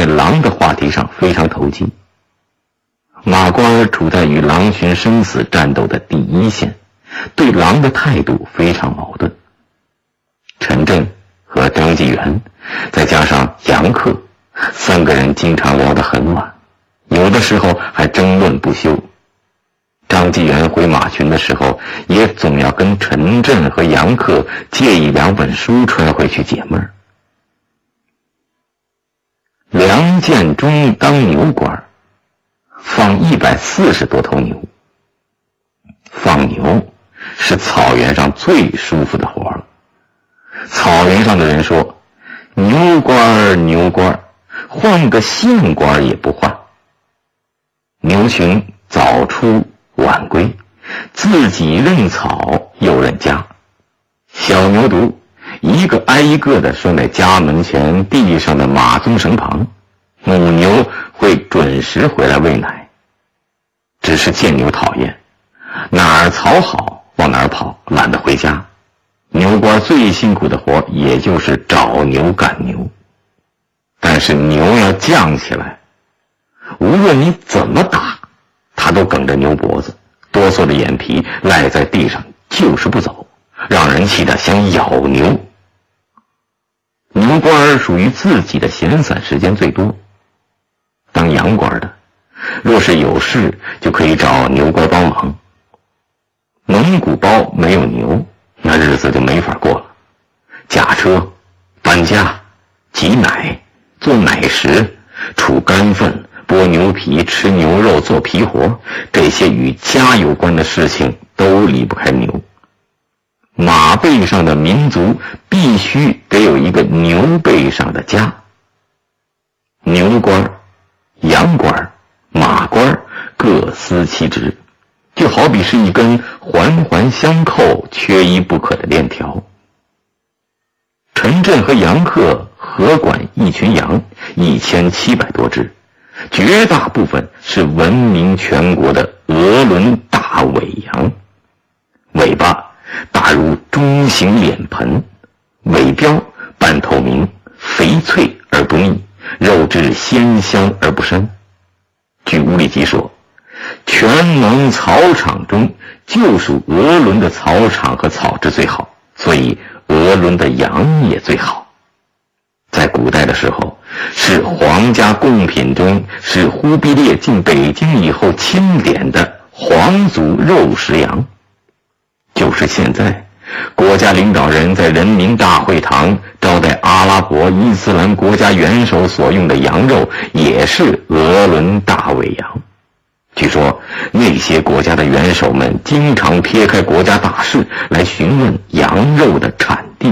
狼的话题上非常投机。马官处在与狼群生死战斗的第一线，对狼的态度非常矛盾。陈震和张纪元再加上杨克三个人经常聊得很晚，有的时候还争论不休。张纪元回马群的时候，也总要跟陈震和杨克借一两本书传回去解闷儿。梁建忠当牛官，放140多头牛。放牛是草原上最舒服的活了。草原上的人说，牛官牛官，换个县官也不换。牛群早出晚归，自己认草又认家。小牛犊一个挨一个的拴在家门前地上的马鬃绳旁，母牛会准时回来喂奶。只是见牛讨厌，哪儿草好往哪儿跑，懒得回家。牛官最辛苦的活也就是找牛赶牛。但是牛要犟起来，无论你怎么打，他都梗着牛脖子，哆嗦着眼皮赖在地上就是不走，让人气得想咬牛。牛官属于自己的闲散时间最多。当洋官的若是有事就可以找牛官帮忙。蒙古包没有牛，那日子就没法过了。驾车、搬家、挤奶、做奶食、储干粪、剥牛皮、吃牛肉、做皮活，这些与家有关的事情都离不开牛。马背上的民族必须得有一个牛背上的家。牛官、羊官、马官各司其职，就好比是一根环环相扣、缺一不可的链条。陈震和杨克合管一群羊1700多只，绝大部分是闻名全国的鄂伦大尾羊，尾巴大如中型脸盆，尾标半透明，肥脆而不腻，肉质鲜香而不膻。据乌里吉说，全蒙草场中就属鄂伦的草场和草质最好，所以鄂伦的羊也最好。在古代的时候，是皇家贡品中是忽必烈进北京以后钦点的皇族肉食羊。就是现在，国家领导人在人民大会堂招待阿拉伯伊斯兰国家元首所用的羊肉，也是鄂伦大尾羊。据说那些国家的元首们经常撇开国家大事来询问羊肉的产地。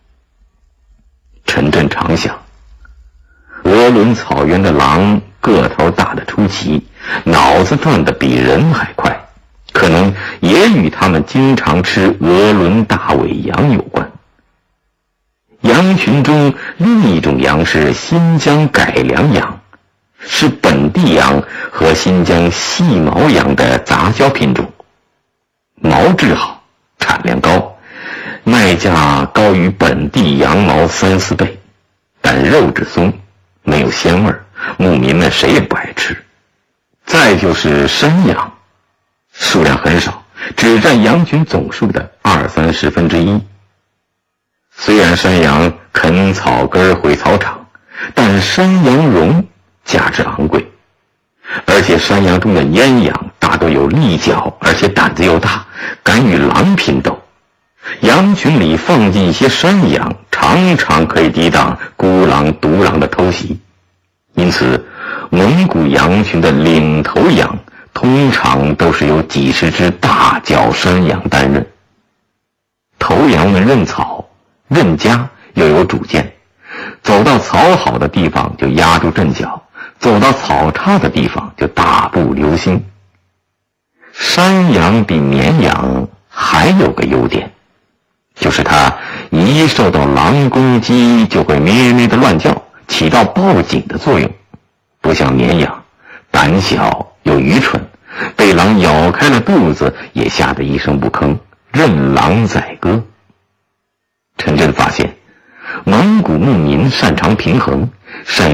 陈震常想，鄂伦草原的狼个头大得出奇，脑子转得比人还快，可能也与他们经常吃鄂伦大尾羊有关。羊群中另一种羊是新疆改良羊，是本地羊和新疆细毛羊的杂交品种，毛质好，产量高，卖价高于本地羊毛3-4倍，但肉质松，没有鲜味，牧民们谁也不爱吃。再就是山羊，数量很少，只占羊群总数的20-30%。虽然山羊啃草根回草场，但山羊绒价值昂贵，而且山羊中的阉羊大多有利角，而且胆子又大，敢与狼拼斗。羊群里放进一些山羊，常常可以抵挡孤狼独狼的偷袭。因此蒙古羊群的领头羊通常都是由几十只大角山羊担任。头羊们认草认家又有主见，走到草好的地方就压住阵脚，走到草差的地方就大步流星。山羊比绵羊还有个优点，就是它一受到狼攻击就会咩咩的乱叫，起到报警的作用。不像绵羊，胆小又愚蠢，被狼咬开了肚子也吓得一声不吭，任狼宰割。陈震发现蒙古牧民擅长平衡，善于